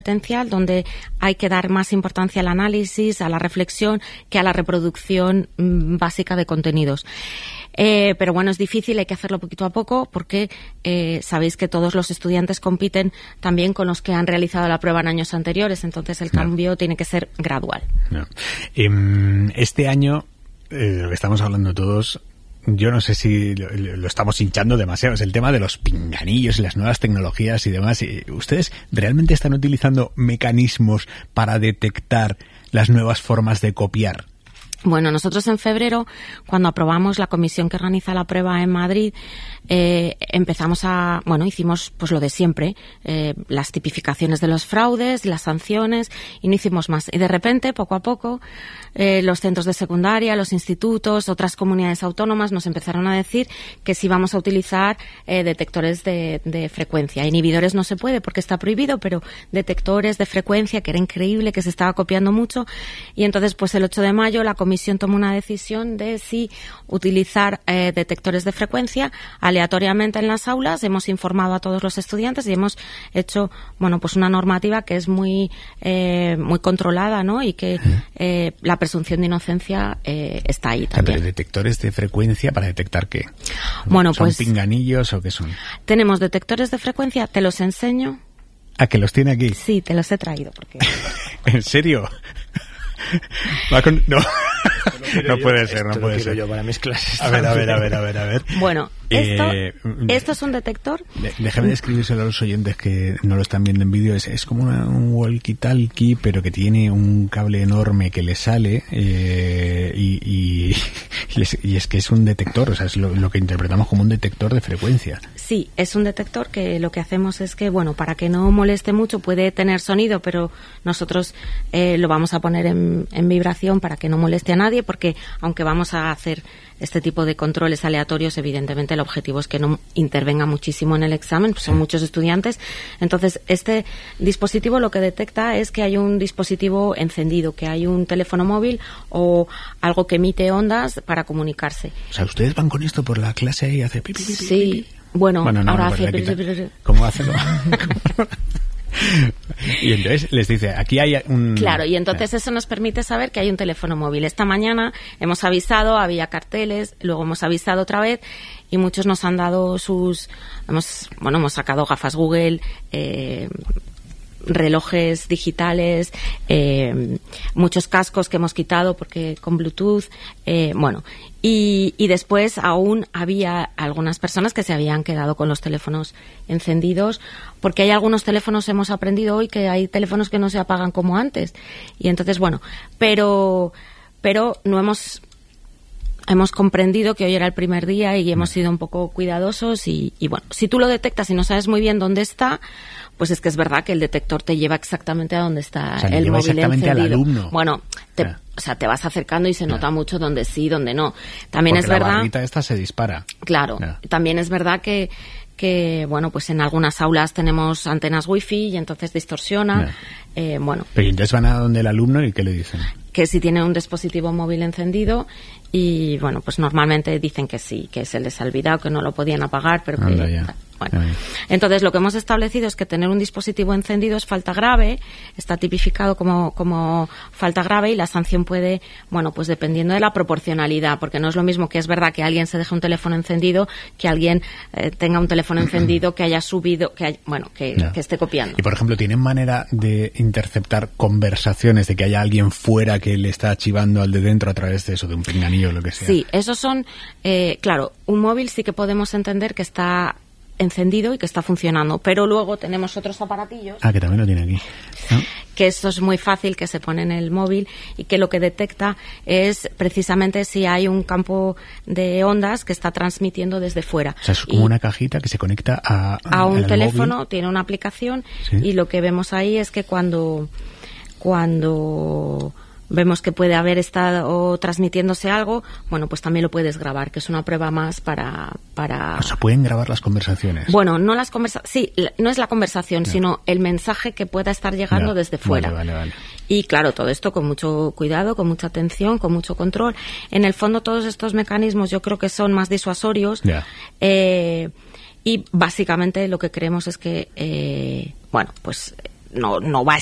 potencial donde hay que dar más importancia al análisis, a la reflexión, que a la reproducción básica de contenidos. Pero bueno, es difícil, hay que hacerlo poquito a poco porque sabéis que todos los estudiantes compiten también con los que han realizado la prueba en años anteriores, entonces el cambio tiene que ser gradual. Este año, lo que estamos hablando todos, yo no sé si lo estamos hinchando demasiado, es el tema de los pinganillos y las nuevas tecnologías y demás. ¿Ustedes realmente están utilizando mecanismos para detectar las nuevas formas de copiar? Bueno, nosotros en febrero, cuando aprobamos la comisión que organiza la prueba en Madrid, hicimos pues lo de siempre, las tipificaciones de los fraudes, las sanciones, y no hicimos más. Y de repente, poco a poco, los centros de secundaria, los institutos, otras comunidades autónomas nos empezaron a decir que sí vamos a utilizar detectores de frecuencia. Inhibidores no se puede porque está prohibido, pero detectores de frecuencia, que era increíble, que se estaba copiando mucho. Y entonces, pues el 8 de mayo, la comisión tomó una decisión de si utilizar detectores de frecuencia aleatoriamente en las aulas. Hemos informado a todos los estudiantes y hemos hecho, pues una normativa que es muy controlada, ¿no? Y que la presunción de inocencia está ahí también. Pero detectores de frecuencia, ¿para detectar qué? Bueno, ¿Son pues pinganillos o qué son? Tenemos detectores de frecuencia, te los enseño. ¿Ah, que los tiene aquí? Sí, te los he traído. Porque... ¿En serio? No puede ser, no puede ser. Yo para mis clases. A ver. Bueno, esto es un detector. Déjame describírselo a los oyentes que no lo están viendo en vídeo. Es como un walkie-talkie, pero que tiene un cable enorme que le sale y es que es un detector, o sea, es lo que interpretamos como un detector de frecuencia. Sí, es un detector que lo que hacemos es que, para que no moleste mucho, puede tener sonido, pero nosotros lo vamos a poner en vibración para que no moleste a nadie, porque aunque vamos a hacer este tipo de controles aleatorios, evidentemente el objetivo es que no intervenga muchísimo en el examen, pues son muchos estudiantes. Entonces, este dispositivo lo que detecta es que hay un dispositivo encendido, que hay un teléfono móvil o algo que emite ondas para comunicarse. O sea, ¿ustedes van con esto por la clase y hace pipi, pipi, pipi? Sí, ahora hace... ¿Cómo hacen? Y entonces les dice, aquí hay un... Claro, y entonces eso nos permite saber que hay un teléfono móvil. Esta mañana hemos avisado, había carteles, luego hemos avisado otra vez y muchos nos han dado hemos sacado gafas Google, relojes digitales, muchos cascos que hemos quitado porque con Bluetooth, y después aún había algunas personas que se habían quedado con los teléfonos encendidos, porque hay algunos teléfonos, hemos aprendido hoy que hay teléfonos que no se apagan como antes, y entonces pero no hemos comprendido que hoy era el primer día y hemos sido un poco cuidadosos y si tú lo detectas y no sabes muy bien dónde está, pues es que es verdad que el detector te lleva exactamente a donde está el móvil encendido. Al alumno. Te vas acercando y se nota mucho dónde sí, dónde no. También porque es verdad. La barrita esta se dispara. Claro. También es verdad que pues en algunas aulas tenemos antenas wifi y entonces distorsiona. Pero entonces van a donde el alumno y ¿qué le dicen? Que si tiene un dispositivo móvil encendido y pues normalmente dicen que sí, que se les ha olvidado, que no lo podían apagar, pero que... Entonces lo que hemos establecido es que tener un dispositivo encendido es falta grave, está tipificado como falta grave y la sanción puede, pues dependiendo de la proporcionalidad, porque no es lo mismo que es verdad que alguien se deje un teléfono encendido que alguien tenga un teléfono encendido que haya subido, que esté copiando. Y por ejemplo, ¿tienen manera de interceptar conversaciones de que haya alguien fuera que le está chivando al de dentro a través de eso, de un pinganillo o lo que sea? Sí, esos son, claro, un móvil sí que podemos entender que está encendido y que está funcionando, pero luego tenemos otros aparatillos que también lo tiene aquí, ¿no? Que esto es muy fácil, que se pone en el móvil y que lo que detecta es precisamente si hay un campo de ondas que está transmitiendo desde fuera. O sea, es como una cajita que se conecta a un teléfono móvil. Tiene una aplicación, ¿sí? Y lo que vemos ahí es que cuando vemos que puede haber estado transmitiéndose algo, pues también lo puedes grabar, que es una prueba más para... O sea, pueden grabar las conversaciones. No las conversaciones, sí, no es la conversación, sino el mensaje que pueda estar llegando desde fuera. Vale. Y claro, todo esto con mucho cuidado, con mucha atención, con mucho control. En el fondo, todos estos mecanismos yo creo que son más disuasorios. Y básicamente lo que creemos es que, no va